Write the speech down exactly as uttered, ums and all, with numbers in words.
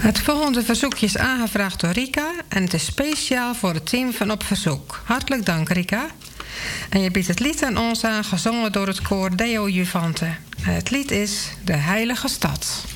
Het volgende verzoekje is aangevraagd door Rika en het is speciaal voor het team van Op Verzoek. Hartelijk dank, Rika. En je biedt het lied aan ons aan, gezongen door het koor Deo Juvante. Het lied is De Heilige Stad.